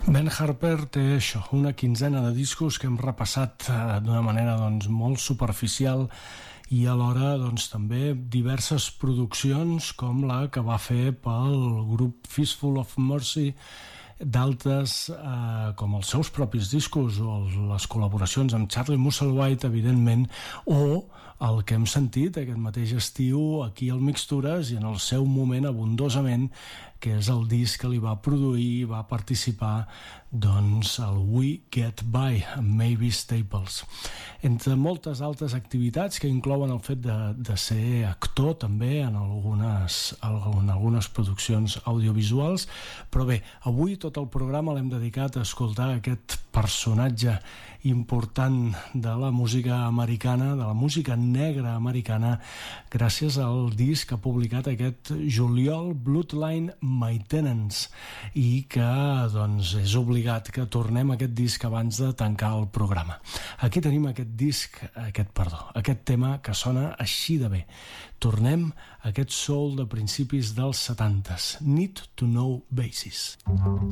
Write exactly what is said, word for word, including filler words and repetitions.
Ben Harper té això, una quinzena de discos que hem repassat eh, d'una manera doncs, molt superficial i alhora doncs, també diverses produccions com la que va fer pel grup Fistful of Mercy, d'altres eh, com els seus propis discos o les col·laboracions amb Charlie Musselwhite, evidentment, o el que hem sentit aquest mateix estiu aquí al Mixtures i en el seu moment abundosament, que és el disc que li va produir i va participar doncs el We Get By amb Mavis Staples, entre moltes altres activitats que inclouen el fet de, de ser actor també en algunes, en algunes produccions audiovisuals. Però bé, avui tot el programa l'hem dedicat a escoltar aquest personatge important de la música americana, de la música negra americana, gràcies al disc que ha publicat aquest juliol, Bloodline My Tenants, i que doncs és obligat que tornem a aquest disc abans de tancar el programa. Aquí tenim aquest disc, aquest, perdó, aquest tema que sona així de bé. Tornem a aquest soul de principis dels setantes, Need to Know Basis.